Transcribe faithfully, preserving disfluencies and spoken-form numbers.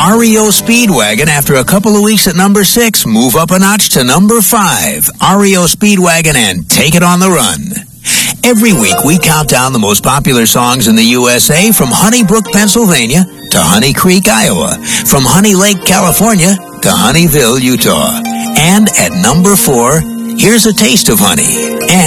R E O Speedwagon, after a couple of weeks at number six, move up a notch to number five. R E O Speedwagon and Take It on the Run. Every week, we count down the most popular songs in the U S A, from Honeybrook, Pennsylvania to Honey Creek, Iowa, from Honey Lake, California to Honeyville, Utah. And at number four, here's a taste of honey. And